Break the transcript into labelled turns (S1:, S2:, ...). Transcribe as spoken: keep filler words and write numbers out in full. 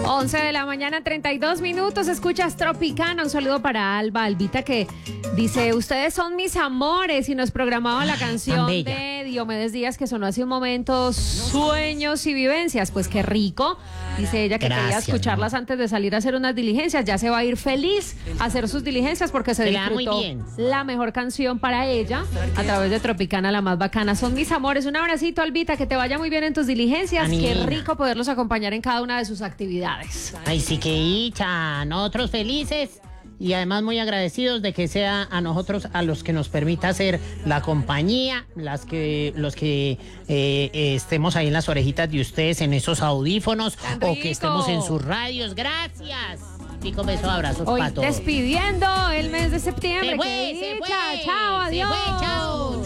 S1: once de la mañana, treinta y dos minutos. Escuchas Tropicana. Un saludo para Alba, Albita, que dice: ustedes son mis amores. Y nos programaba la canción de Diomedes Díaz, que sonó hace un momento, Sueños y Vivencias. Pues qué rico. Dice ella que
S2: Gracias,
S1: quería escucharlas
S2: ¿no?
S1: antes de salir a hacer unas diligencias. Ya se va a ir feliz a hacer sus diligencias porque se
S2: Se le da muy
S1: disfrutó
S2: bien.
S1: la mejor canción para ella a través de Tropicana, la más bacana. Son mis amores. Un abracito, Albita, que te vaya muy bien en tus diligencias. Qué
S2: Amina.
S1: rico poderlos acompañar en cada una de sus actividades.
S2: Ay, sí que dicha. Nosotros felices y además muy agradecidos de que sea a nosotros a los que nos permita ser la compañía, las que los que eh, eh, estemos ahí en las orejitas de ustedes, en esos audífonos,
S1: ¡Tan
S2: o
S1: rico!
S2: que estemos en sus radios. Gracias. Pico, beso, abrazos
S1: Hoy
S2: para todos.
S1: despidiendo el mes de septiembre.
S2: Se fue,
S1: ¡Qué
S2: se
S1: dicha!
S2: fue,
S1: ¡Chao,
S2: se
S1: adiós!
S2: fue, chao.